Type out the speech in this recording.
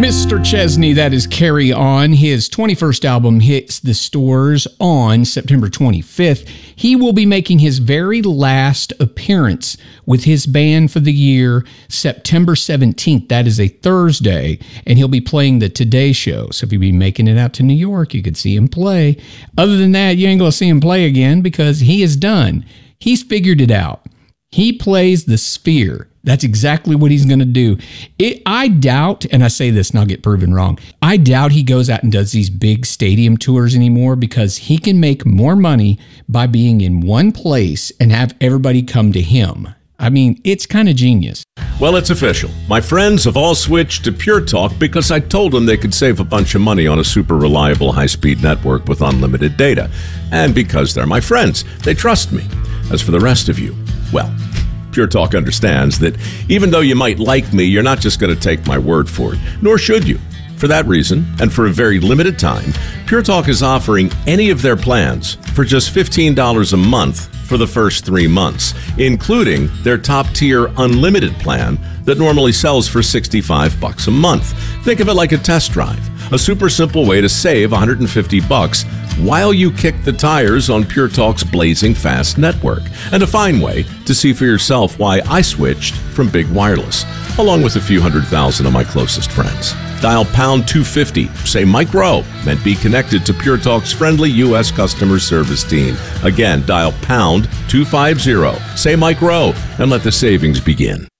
Mr. Chesney, that is Carry On. His 21st album hits the stores on September 25th. He will be making his very last appearance with his band for the year, September 17th. That is a Thursday, and he'll be playing the Today Show. So if you'll be making it out to New York, you could see him play. Other than that, you ain't going to see him play again because he is done. He's figured it out. He plays the Sphere. That's exactly what he's going to do. I doubt, and I say this and I'll get proven wrong, I doubt he goes out and does these big stadium tours anymore because he can make more money by being in one place and have everybody come to him. I mean, it's kind of genius. Well, it's official. My friends have all switched to Pure Talk because I told them they could save a bunch of money on a super reliable high-speed network with unlimited data. And because they're my friends, they trust me. As for the rest of you, well, Pure Talk understands that even though you might like me, you're not just going to take my word for it, nor should you. For that reason, and for a very limited time, Pure Talk is offering any of their plans for just $15 a month for the first 3 months, including their top-tier unlimited plan that normally sells for $65 a month. Think of it like a test drive, a super simple way to save $150 while you kick the tires on Pure Talk's blazing fast network, and a fine way to see for yourself why I switched from Big Wireless, along with a few 100,000 of my closest friends. Dial pound 250, say Mike Rowe, and be connected to Pure Talk's friendly U.S. customer service team. Again, dial pound 250, say Mike Rowe, and let the savings begin.